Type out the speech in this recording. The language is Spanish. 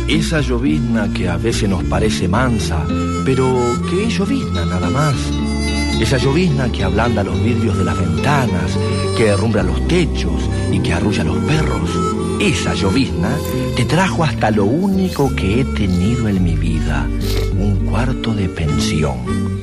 Esa llovizna que a veces nos parece mansa, pero que es llovizna nada más. Esa llovizna que ablanda los vidrios de las ventanas, que derrumbra los techos y que arrulla a los perros. Esa llovizna te trajo hasta lo único que he tenido en mi vida, un cuarto de pensión.